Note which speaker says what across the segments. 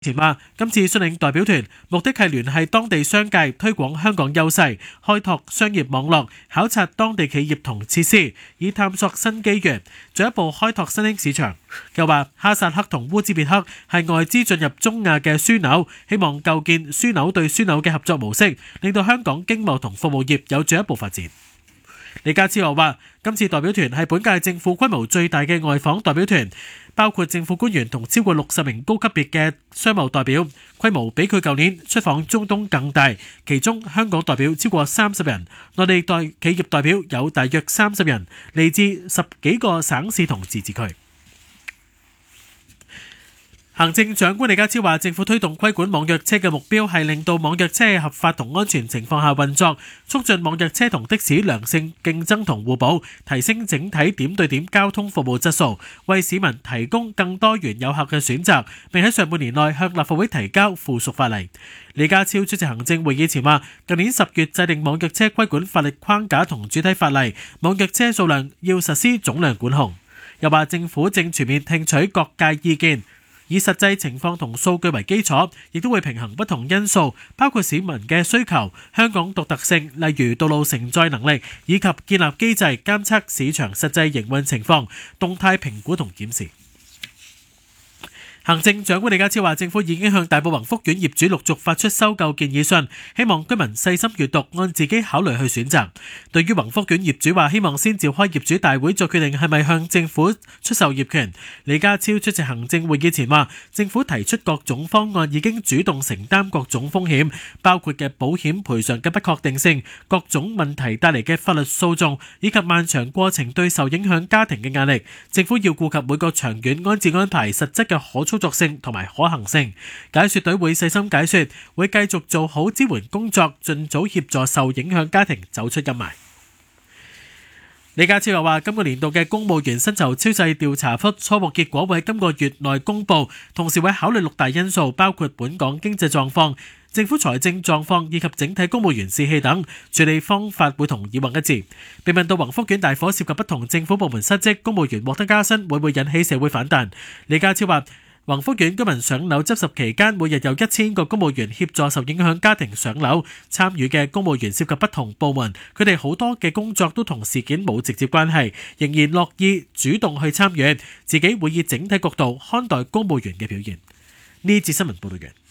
Speaker 1: 前話今次率領代表團目的係聯繫當地商界，推廣香港優勢，開拓商業網絡，考察當地企業同設施，以探索新機遇，進一步開拓新興市場。又話哈薩克同烏茲別克係外資進入中亞嘅樞紐，希望構建樞紐對樞紐嘅合作模式，令到香港經貿同服務業有進一步發展。李家超又話今次代表團係本屆政府規模最大嘅外訪代表團，包括政府官員同超過60名高級別嘅商貿代表，規模比佢舊年出訪中東更大。其中香港代表超過30人，內地企業代表有大約30人，嚟自10幾個省市同自治區。行政長官李家超話，政府推動規管網約車嘅目標係令到網約車喺合法同安全情況下運作，促進網約車同的士良性競爭同互補，提升整體點對點交通服務質素，為市民提供更多元有效嘅選擇，並喺上半年內向立法會提交附屬法例。李家超出席行政會議前話，近年10月制定網約車規管法律框架同主體法例，網約車數量要實施總量管控。又話政府正全面聽取各界意見，以實際情況同數據為基礎，亦都會平衡不同因素，包括市民嘅需求、香港獨特性，例如道路承載能力，以及建立機制監測市場實際營運情況，動態評估同檢視。行政長官李家超話，政府已經向大埔宏福苑業主陸續發出收購建議信，希望居民細心閱讀，按自己考慮去選擇。對於宏福苑業主話希望先召開業主大會再決定係咪向政府出售業權，李家超出席行政會議前話，政府提出各種方案，已經主動承擔各種風險，包括嘅保險賠償嘅不確定性、各種問題帶嚟嘅法律訴訟，以及漫長過程對受影響家庭嘅壓力。政府要顧及每個長遠安置安排實質嘅可操作性同埋可行性，解說隊會細心解說，會繼續做好支援工作，盡早協助受影響家庭走出陰霾。李家超又話，今個年度嘅公務員薪酬超載調查初步結果會喺今個月內公佈，同時會考慮6大因素，包括本港經濟狀況、政府財政狀況以及整體公務員士氣等，處理方法會同以往一致。被問到宏福苑大火涉及不同政府部門失職，公務員獲得加薪會唔會引起社會反彈？李家超話，宏福苑居民上樓執拾期間，每日有1000個公務員協助受影響家庭上樓，參與嘅公務員涉及不同部門，佢哋好多嘅工作都同事件冇直接關係，仍然樂意主動去參與，自己會以整體角度看待公務員嘅表現。呢節新聞報道完。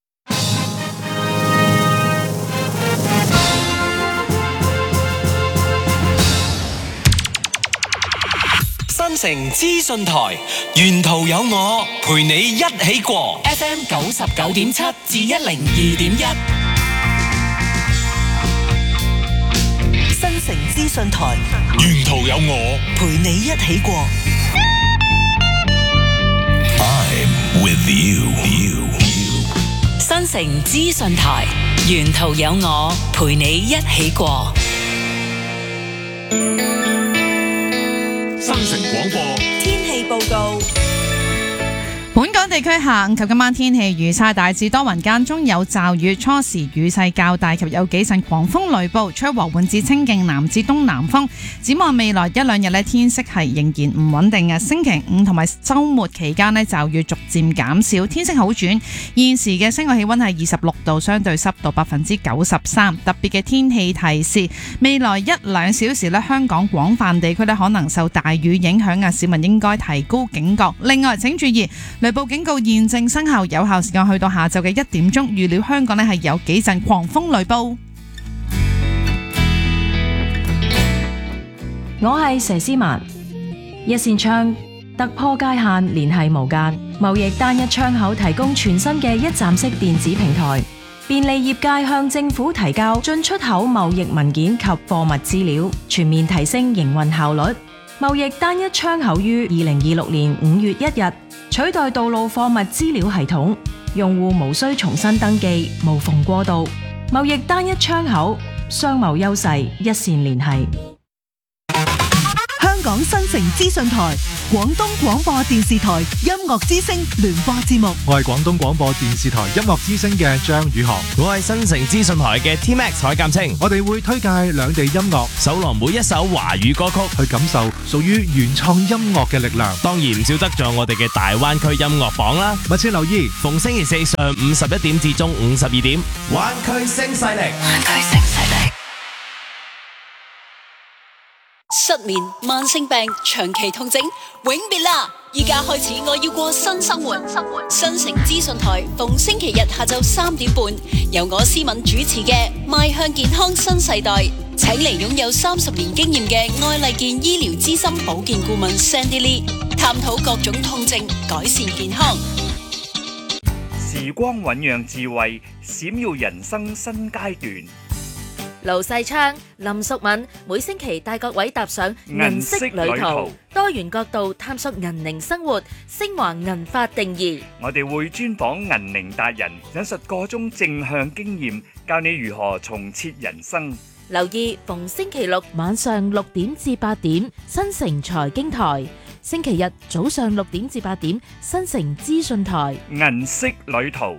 Speaker 2: 新城資訊台，沿途有我陪你一起過 FM 99.7至102.1。
Speaker 3: 新城資訊台，
Speaker 2: 沿途有我
Speaker 3: 陪你一起過。
Speaker 2: I'm with you。
Speaker 4: 新城資訊台，沿途有我陪你一起過。
Speaker 2: 新城廣播
Speaker 3: 天氣報告。
Speaker 5: 本港地區下午及今晚天氣預測，大致多雲，間中有驟雨，初時雨勢較大及有幾陣狂風雷暴，吹和緩至清勁南至東南風。展望未來1-2日天色係仍然唔穩定嘅。星期5同埋週末期間驟雨逐漸減少，天色好轉。現時嘅室外氣溫係26度，相對濕度93%。特別嘅天氣提示，未來1-2小時香港廣泛地區可能受大雨影響，市民應該提高警覺。另外請注意，雷暴警告現正生效，有效時間去到下晝嘅1點鐘。預料香港係有幾陣狂風雷暴。
Speaker 6: 我係佘詩曼。一線窗突破界限，聯繫無間，貿易單一窗口提供全新嘅一站式電子平台，便利業界向政府提交進出口貿易文件及貨物資料，全面提升營運效率。貿易單一窗口於2026年5月1日取代道路貨物資料系統，用戶無需重新登記，無縫過渡。貿易單一窗口，商貿優勢一線聯繫。
Speaker 3: 港新城資訊台、廣東廣播電視台音樂之聲聯播節目。
Speaker 7: 我係廣東廣播電視台音樂之聲嘅張宇航，
Speaker 8: 我係新城資訊台嘅 T-Max 海鑑清。
Speaker 7: 我哋會推介兩地音樂，
Speaker 8: 搜羅每一首華語歌曲，
Speaker 7: 去感受屬於原創音樂嘅力量。
Speaker 8: 當然唔少得咗我哋嘅大灣區音樂榜啦。
Speaker 7: 密切留意，
Speaker 8: 逢星期四上午11點至中午12點，灣區聲勢力。
Speaker 9: 失眠、慢性病、長期痛症，永別啦！依家開始，我要過新生活。新城資訊台逢星期日下晝3點半，由我思敏主持嘅《邁向健康新世代》，請嚟擁有30年經驗嘅愛麗健醫療資深保健顧問 Sandy Lee， 探討各種痛症，改善健康。
Speaker 10: 時光醞釀智慧，閃耀人生新階段。
Speaker 11: 盧世昌、林淑敏每星期帶各位踏上銀色旅途，多元角度探索銀齡生活，升華銀髮定義。
Speaker 10: 我哋會專訪銀齡達人，引述各種正向經驗，教你如何重設人生。
Speaker 11: 留意逢星期六晚上6點至8點，新城財經台；星期日早上6點至8點，新城資訊台。
Speaker 10: 銀色旅途。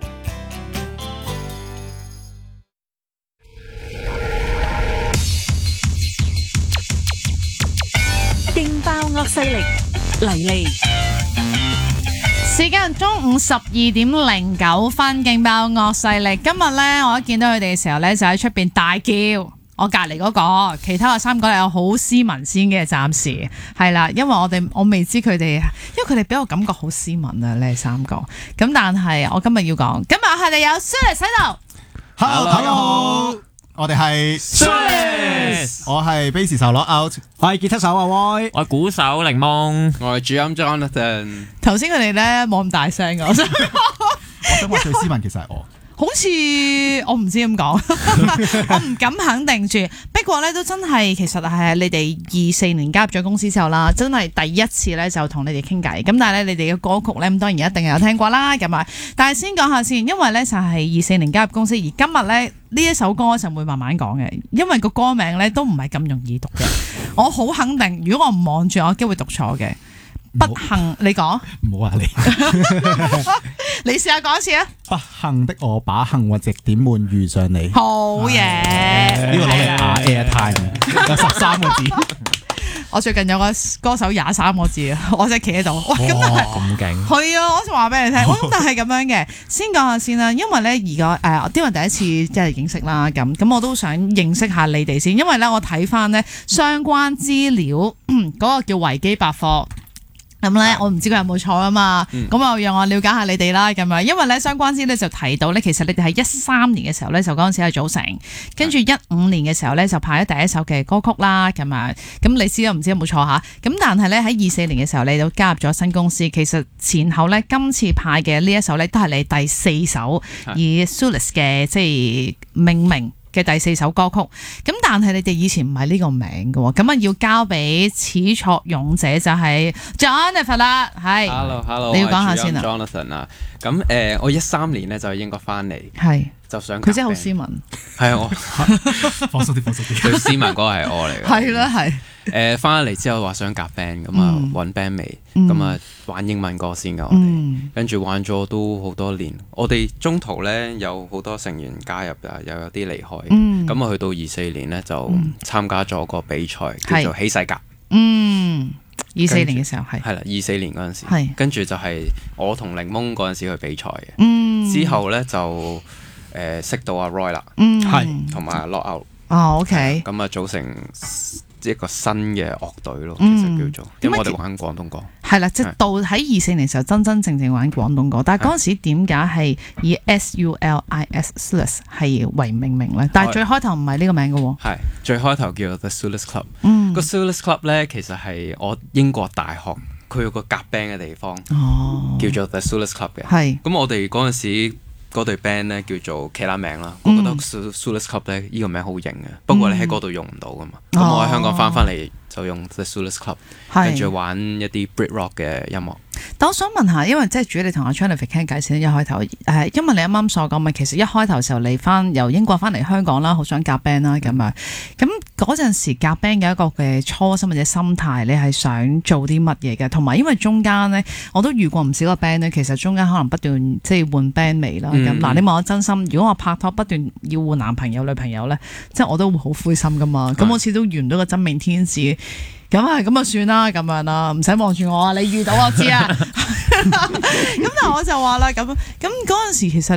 Speaker 3: 勁爆惡勢力嚟嚟，
Speaker 5: 時間中午12點09分，勁爆惡勢力。今日呢，我一見到佢哋嘅時候呢，就喺出邊大叫。我隔離嗰個，其他嘅3個有好斯文先嘅，暫時係啦，因為我未知佢哋，因為佢哋俾我感覺好斯文啊，呢3個。咁但係我今日要講，今日我哋有 Sulis 喺度。
Speaker 12: Hello， 大家好。我哋係 Sulis， 我係 Bass 手攞 out，
Speaker 13: 我係吉他手阿威，
Speaker 14: 我係鼓手檸檬，
Speaker 15: 我係主音 Jonathan。
Speaker 5: 頭先佢哋咧冇咁大聲㗎，我想
Speaker 12: 話最斯文其實係我。
Speaker 5: 好似我唔知咁講，我唔敢肯定住。不過咧都真係，其實係你哋24年加入咗公司之後啦，真係第一次咧就同你哋傾偈。咁但係咧你哋嘅歌曲咧，咁當然一定有聽過啦。咁啊，但係先講下先，因為咧就係24年加入公司，而今日咧呢一首歌就會慢慢講嘅，因為個歌名咧都唔係咁容易讀嘅。我好肯定，如果我唔望住，我有機會讀錯嘅。不幸，你講
Speaker 12: 唔好話你，
Speaker 5: 你試下講一次啊！
Speaker 12: 不幸的我把幸運值點滿遇上你，
Speaker 5: 好嘢！
Speaker 12: 呢個攞嚟打 Airtime 有13個字。
Speaker 5: 我最近有個歌手23個字啊，我真係企喺度，哇！
Speaker 12: 咁勁
Speaker 5: 係啊！我就話俾你聽，咁但係咁樣嘅，先講下先啦。因為咧而家因為第一次即係認識啦，咁我都想認識下你哋先。因為咧我睇翻咧相關資料，嗰個叫維基百科。咁咧，我唔知佢有冇錯啊嘛，咁啊讓我了解下你哋啦，咁啊，因為咧相關資料就提到咧，其實你哋喺13年嘅時候咧就嗰陣時係組成，跟住15年嘅時候咧就派咗第一首嘅歌曲啦，咁啊，咁你知都唔知有冇錯吓，咁但係咧喺24年嘅時候你就加入咗新公司，其實前後咧今次派嘅呢一首咧都係你第4首以 Sulis 嘅即係命名嘅第4首歌曲，咁但係你哋以前唔係呢個名嘅，咁啊要交俾始作俑者就係 Jonathan 啦，係
Speaker 15: Hello，
Speaker 5: 你要講下先啊
Speaker 15: ，Jonathan 啊，咁我13年咧就喺英國翻嚟，
Speaker 5: 係
Speaker 15: 就想
Speaker 5: 佢真係好斯文，
Speaker 15: 係啊，我
Speaker 12: 放鬆啲，
Speaker 15: 最斯文嗰個係我嚟嘅，
Speaker 5: 係啦係。
Speaker 15: 翻嚟之後話想夾 band 咁啊，揾 band 未？咁啊玩英文歌先㗎，我哋跟住玩咗都好多年。我哋中途咧有好多成員加入啊，又有啲離開。咁啊去到24年咧就參加咗個比賽叫做起勢甲。
Speaker 5: 24年嘅時候係啦
Speaker 15: ，24年嗰陣時，跟住就係我同檸檬嗰陣時去比賽嘅。之後咧就識到阿 Roy 啦，係同埋阿 Lock Out。
Speaker 5: 哦，OK。
Speaker 15: 咁啊組成一個新嘅樂隊咯，其實叫做，因為我哋玩廣東歌。係
Speaker 5: 啦，即係到喺24年嘅時候真真正正玩廣東歌，但係嗰陣時點解係以 Sulis 係為命名咧？但係最開頭唔係呢個名嘅喎。
Speaker 15: 係最開頭叫做 The Sulis Club。個 Sulis Club 咧其實係我英國大學佢有個夾 band 嘅地方，叫做 The Sulis Club 嘅。係。咁我哋嗰陣時嗰隊 band 咧叫做其他名啦，我覺得 Sulis Club 咧呢個名好型嘅，不過你喺嗰度用唔到噶嘛。咁我喺香港翻嚟就用 The Sulis Club， 跟住玩一啲 Brit Rock 嘅音樂。
Speaker 5: 但我想問下，因為即係主要你同阿 Jonathan 傾偈先，一開頭因為你啱啱所講咪，其實一開頭時候你由英國翻嚟香港啦，好想夾 band 啦咁啊，咁嗰陣時夾 band 嘅一個嘅初心或者心態，你係想做啲乜嘢嘅？同埋因為中間咧，我都遇過唔少個 band 咧，其實中間可能不斷即係換 band 味啦。咁嗱，你問我真心，如果我拍拖不斷要換男朋友女朋友咧，即係我都會好灰心噶嘛。咁好似都遇唔到個真命天子。咁啊算啦，咁樣啦，唔使望住我啊！你遇到我知啊。咁但係我就話啦，咁嗰陣時其實